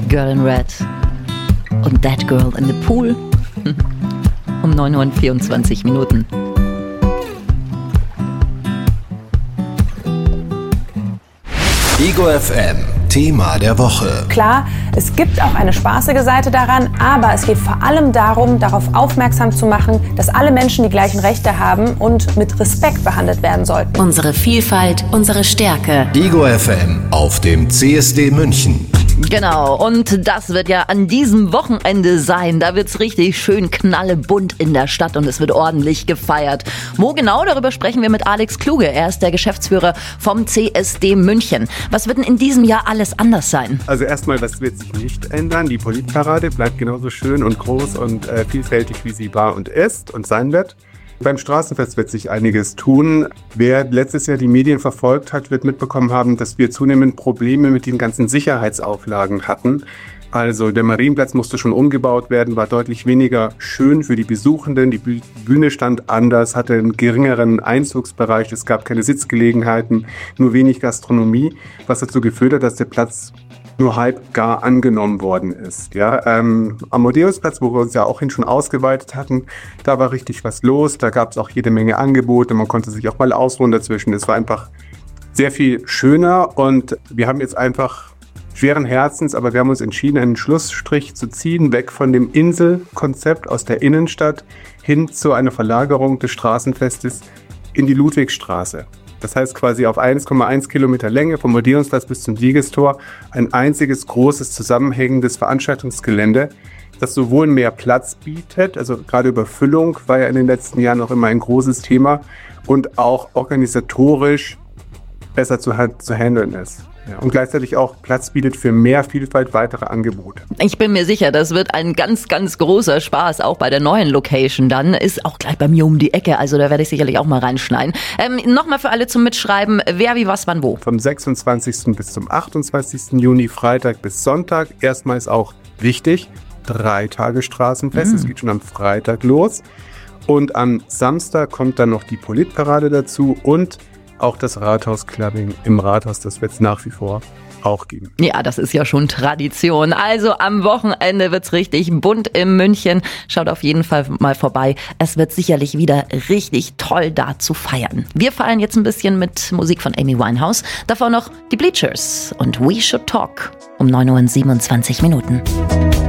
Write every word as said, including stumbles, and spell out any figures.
Girl in Red und That Girl in the Pool um neun Uhr und vierundzwanzig Minuten. Ego F M, Thema der Woche. Klar, es gibt auch eine spaßige Seite daran, aber es geht vor allem darum, darauf aufmerksam zu machen, dass alle Menschen die gleichen Rechte haben und mit Respekt behandelt werden sollten. Unsere Vielfalt, unsere Stärke. Ego F M auf dem C S D München. Genau, und das wird ja an diesem Wochenende sein. Da wird's richtig schön knallebunt in der Stadt und es wird ordentlich gefeiert. Wo genau, darüber sprechen wir mit Alex Kluge. Er ist der Geschäftsführer vom C S D München. Was wird denn in diesem Jahr alles anders sein? Also erstmal, was wird sich nicht ändern? Die Politparade bleibt genauso schön und groß und äh, vielfältig, wie sie war und ist und sein wird. Beim Straßenfest wird sich einiges tun. Wer letztes Jahr die Medien verfolgt hat, wird mitbekommen haben, dass wir zunehmend Probleme mit den ganzen Sicherheitsauflagen hatten. Also der Marienplatz musste schon umgebaut werden, war deutlich weniger schön für die Besuchenden. Die Bühne stand anders, hatte einen geringeren Einzugsbereich. Es gab keine Sitzgelegenheiten, nur wenig Gastronomie, was dazu geführt hat, dass der Platz nur halb gar angenommen worden ist. Ja, ähm, am Modeusplatz, wo wir uns ja auch hin schon ausgeweitet hatten, da war richtig was los. Da gab es auch jede Menge Angebote. Man konnte sich auch mal ausruhen dazwischen. Es war einfach sehr viel schöner und wir haben jetzt einfach schweren Herzens, aber wir haben uns entschieden, einen Schlussstrich zu ziehen, weg von dem Inselkonzept aus der Innenstadt hin zu einer Verlagerung des Straßenfestes in die Ludwigstraße. Das heißt quasi auf eins Komma eins Kilometer Länge vom Odeonsplatz bis zum Siegestor ein einziges großes zusammenhängendes Veranstaltungsgelände, das sowohl mehr Platz bietet, also gerade Überfüllung war ja in den letzten Jahren noch immer ein großes Thema, und auch organisatorisch besser zu, zu handeln ist. Ja, und gleichzeitig auch Platz bietet für mehr Vielfalt, weitere Angebote. Ich bin mir sicher, das wird ein ganz, ganz großer Spaß, auch bei der neuen Location dann. Ist auch gleich bei mir um die Ecke, also da werde ich sicherlich auch mal reinschneiden. Ähm, Nochmal für alle zum Mitschreiben, wer, wie, was, wann, wo. Vom sechsundzwanzigsten bis zum achtundzwanzigsten Juni, Freitag bis Sonntag. Erstmal ist auch wichtig, drei Tage Straßenfest, es mhm. geht schon am Freitag los. Und am Samstag kommt dann noch die Politparade dazu und auch das Rathausclubbing im Rathaus, das wird es nach wie vor auch geben. Ja, das ist ja schon Tradition. Also am Wochenende wird's richtig bunt in München. Schaut auf jeden Fall mal vorbei. Es wird sicherlich wieder richtig toll da zu feiern. Wir feiern jetzt ein bisschen mit Musik von Amy Winehouse. Davor noch die Bleachers und We Should Talk um neun Uhr und siebenundzwanzig Minuten.